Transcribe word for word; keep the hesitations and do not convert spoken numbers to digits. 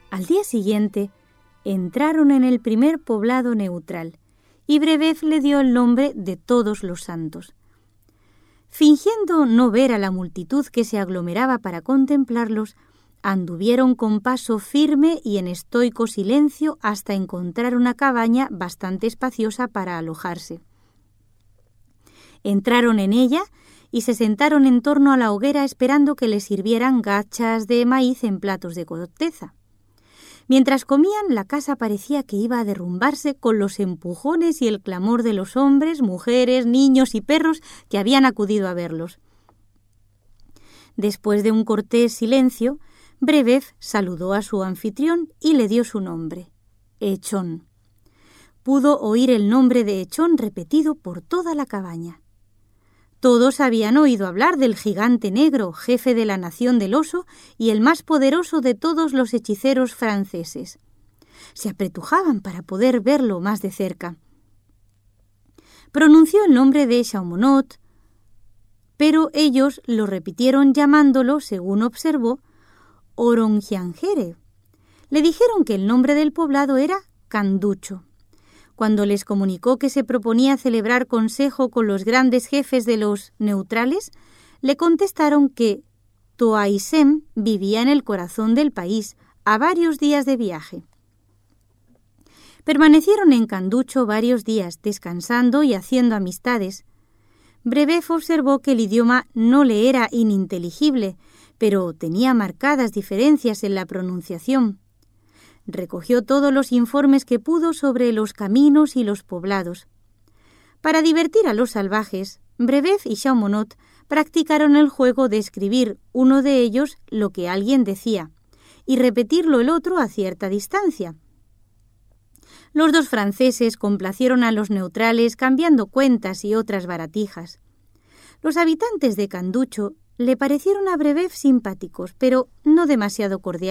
Al día siguiente, entraron en el primer poblado neutral y Brebeuf le dio el nombre de Todos los Santos. Fingiendo no ver a la multitud que se aglomeraba para contemplarlos, anduvieron con paso firme y en estoico silencio hasta encontrar una cabaña bastante espaciosa para alojarse. Entraron en ella y se sentaron en torno a la hoguera esperando que les sirvieran gachas de maíz en platos de corteza. Mientras comían, la casa parecía que iba a derrumbarse con los empujones y el clamor de los hombres, mujeres, niños y perros que habían acudido a verlos. Después de un cortés silencio, Brebeuf saludó a su anfitrión y le dio su nombre, Echón. Pudo oír el nombre de Echón repetido por toda la cabaña. Todos habían oído hablar del gigante negro, jefe de la nación del oso y el más poderoso de todos los hechiceros franceses. Se apretujaban para poder verlo más de cerca. Pronunció el nombre de Chaumont, pero ellos lo repitieron llamándolo, según observó, Orongiangere. Le dijeron que el nombre del poblado era Canducho. Cuando les comunicó que se proponía celebrar consejo con los grandes jefes de los neutrales, le contestaron que Toaisem vivía en el corazón del país, a varios días de viaje. Permanecieron en Canducho varios días, descansando y haciendo amistades. Brebeuf observó que el idioma no le era ininteligible, pero tenía marcadas diferencias en la pronunciación. Recogió todos los informes que pudo sobre los caminos y los poblados. Para divertir a los salvajes, Brebeuf y Chaumont practicaron el juego de escribir uno de ellos lo que alguien decía y repetirlo el otro a cierta distancia. Los dos franceses complacieron a los neutrales cambiando cuentas y otras baratijas. Los habitantes de Canducho le parecieron a Brebeuf simpáticos, pero no demasiado cordiales.